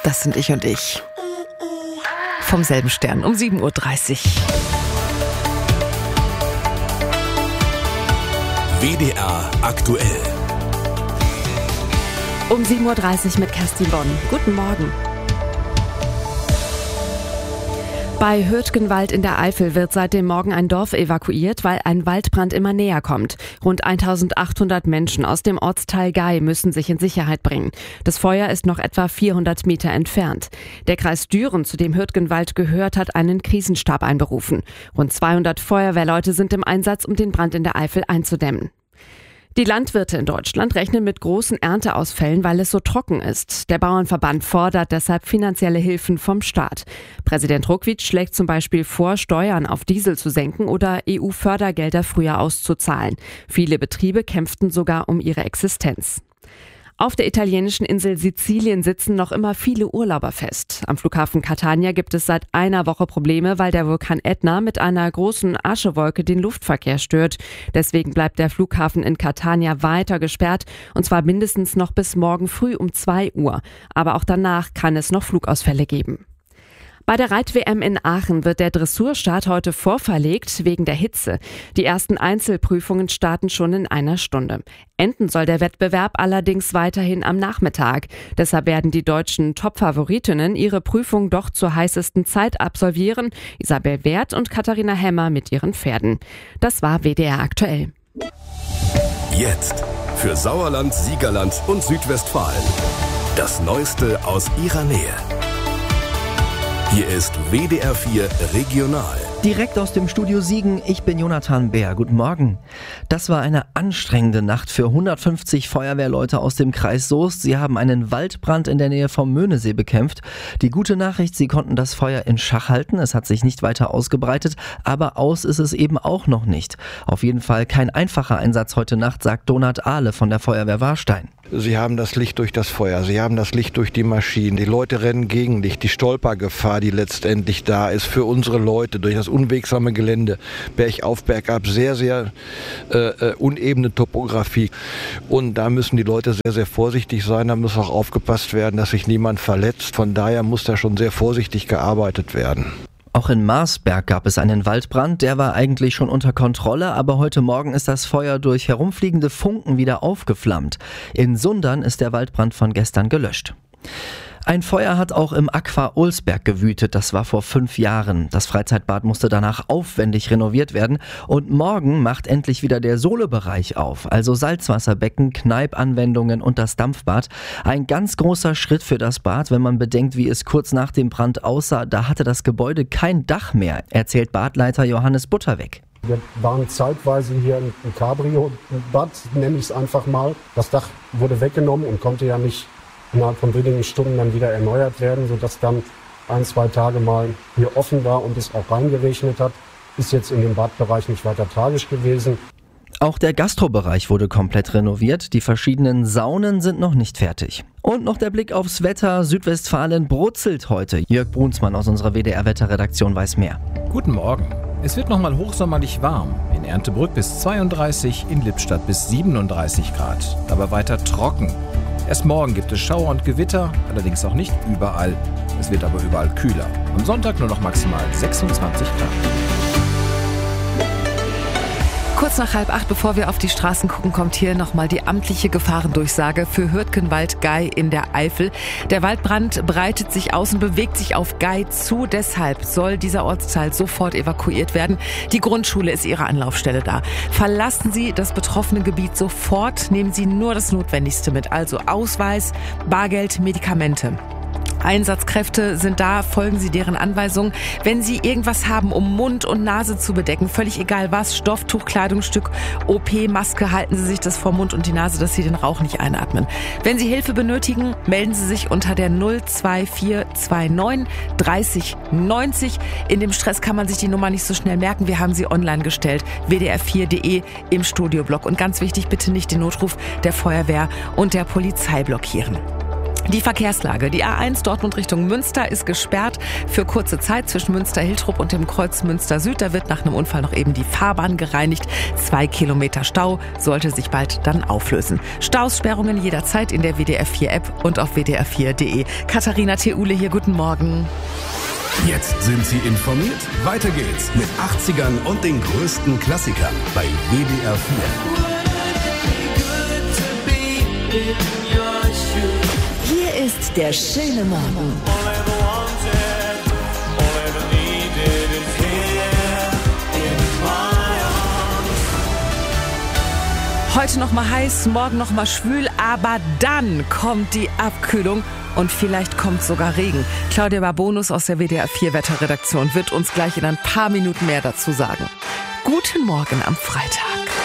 Das sind ich und ich. Vom selben Stern um 7.30 Uhr. WDR aktuell. Um 7.30 Uhr mit Kerstin Bonn. Guten Morgen. Bei Hürtgenwald in der Eifel wird seit dem Morgen ein Dorf evakuiert, weil ein Waldbrand immer näher kommt. Rund 1800 Menschen aus dem Ortsteil Gay müssen sich in Sicherheit bringen. Das Feuer ist noch etwa 400 Meter entfernt. Der Kreis Düren, zu dem Hürtgenwald gehört, hat einen Krisenstab einberufen. Rund 200 Feuerwehrleute sind im Einsatz, um den Brand in der Eifel einzudämmen. Die Landwirte in Deutschland rechnen mit großen Ernteausfällen, weil es so trocken ist. Der Bauernverband fordert deshalb finanzielle Hilfen vom Staat. Präsident Ruckwied schlägt zum Beispiel vor, Steuern auf Diesel zu senken oder EU-Fördergelder früher auszuzahlen. Viele Betriebe kämpften sogar um ihre Existenz. Auf der italienischen Insel Sizilien sitzen noch immer viele Urlauber fest. Am Flughafen Catania gibt es seit einer Woche Probleme, weil der Vulkan Etna mit einer großen Aschewolke den Luftverkehr stört. Deswegen bleibt der Flughafen in Catania weiter gesperrt, und zwar mindestens noch bis morgen früh um 2 Uhr. Aber auch danach kann es noch Flugausfälle geben. Bei der Reit-WM in Aachen wird der Dressurstart heute vorverlegt wegen der Hitze. Die ersten Einzelprüfungen starten schon in einer Stunde. Enden soll der Wettbewerb allerdings weiterhin am Nachmittag. Deshalb werden die deutschen Top-Favoritinnen ihre Prüfung doch zur heißesten Zeit absolvieren. Isabel Werth und Katharina Hemmer mit ihren Pferden. Das war WDR aktuell. Jetzt für Sauerland, Siegerland und Südwestfalen. Das Neueste aus ihrer Nähe. Hier ist WDR 4 Regional. Direkt aus dem Studio Siegen, ich bin Jonathan Bär. Guten Morgen. Das war eine anstrengende Nacht für 150 Feuerwehrleute aus dem Kreis Soest. Sie haben einen Waldbrand in der Nähe vom Möhnesee bekämpft. Die gute Nachricht, sie konnten das Feuer in Schach halten. Es hat sich nicht weiter ausgebreitet, aber aus ist es eben auch noch nicht. Auf jeden Fall kein einfacher Einsatz heute Nacht, sagt Donat Ahle von der Feuerwehr Warstein. Sie haben das Licht durch das Feuer, Sie haben das Licht durch die Maschinen, die Leute rennen gegen dich, die Stolpergefahr, die letztendlich da ist für unsere Leute durch das unwegsame Gelände, bergauf, bergab, sehr, sehr unebene Topografie. Und da müssen die Leute sehr, sehr vorsichtig sein, da muss auch aufgepasst werden, dass sich niemand verletzt. Von daher muss da schon sehr vorsichtig gearbeitet werden. Auch in Marsberg gab es einen Waldbrand, der war eigentlich schon unter Kontrolle, aber heute Morgen ist das Feuer durch herumfliegende Funken wieder aufgeflammt. In Sundern ist der Waldbrand von gestern gelöscht. Ein Feuer hat auch im Aqua Olsberg gewütet, das war vor 5 Jahren. Das Freizeitbad musste danach aufwendig renoviert werden und morgen macht endlich wieder der Sohle-Bereich auf, also Salzwasserbecken, Kneipanwendungen und das Dampfbad. Ein ganz großer Schritt für das Bad, wenn man bedenkt, wie es kurz nach dem Brand aussah. Da hatte das Gebäude kein Dach mehr, erzählt Badleiter Johannes Butterweg. Wir waren zeitweise hier ein Cabrio-Bad, nenne ich es einfach mal. Das Dach wurde weggenommen und konnte ja nicht innerhalb von wenigen Stunden dann wieder erneuert werden, sodass dann 1-2 Tage mal hier offen war und es auch reingeregnet hat. Ist jetzt in dem Badbereich nicht weiter tragisch gewesen. Auch der Gastrobereich wurde komplett renoviert. Die verschiedenen Saunen sind noch nicht fertig. Und noch der Blick aufs Wetter. Südwestfalen brutzelt heute. Jörg Brunsmann aus unserer WDR-Wetterredaktion weiß mehr. Guten Morgen. Es wird nochmal hochsommerlich warm. In Erndtebrück bis 32, in Lippstadt bis 37 Grad. Aber weiter trocken. Erst morgen gibt es Schauer und Gewitter, allerdings auch nicht überall. Es wird aber überall kühler. Am Sonntag nur noch maximal 26 Grad. Kurz nach 7:30, bevor wir auf die Straßen gucken, kommt hier nochmal die amtliche Gefahrendurchsage für Hürtgenwald Gay in der Eifel. Der Waldbrand breitet sich aus und bewegt sich auf Gay zu. Deshalb soll dieser Ortsteil sofort evakuiert werden. Die Grundschule ist Ihre Anlaufstelle da. Verlassen Sie das betroffene Gebiet sofort. Nehmen Sie nur das Notwendigste mit, also Ausweis, Bargeld, Medikamente. Einsatzkräfte sind da, folgen Sie deren Anweisungen. Wenn Sie irgendwas haben, um Mund und Nase zu bedecken, völlig egal was, Stofftuch, Kleidungsstück, OP-Maske, halten Sie sich das vor Mund und die Nase, dass Sie den Rauch nicht einatmen. Wenn Sie Hilfe benötigen, melden Sie sich unter der 02429 30 90. In dem Stress kann man sich die Nummer nicht so schnell merken. Wir haben sie online gestellt, wdr4.de im Studioblock. Und ganz wichtig, bitte nicht den Notruf der Feuerwehr und der Polizei blockieren. Die Verkehrslage. Die A1 Dortmund Richtung Münster ist gesperrt für kurze Zeit zwischen Münster-Hiltrop und dem Kreuz Münster Süd. Da wird nach einem Unfall noch eben die Fahrbahn gereinigt. 2 Kilometer Stau sollte sich bald dann auflösen. Staussperrungen jederzeit in der WDR4-App und auf wdr4.de. Katharina Theule hier, guten Morgen. Jetzt sind Sie informiert. Weiter geht's mit 80ern und den größten Klassikern bei WDR 4. Hier ist der schöne Morgen. Heute noch mal heiß, morgen noch mal schwül, aber dann kommt die Abkühlung und vielleicht kommt sogar Regen. Claudia Barbonus aus der WDR 4 Wetterredaktion wird uns gleich in ein paar Minuten mehr dazu sagen. Guten Morgen am Freitag.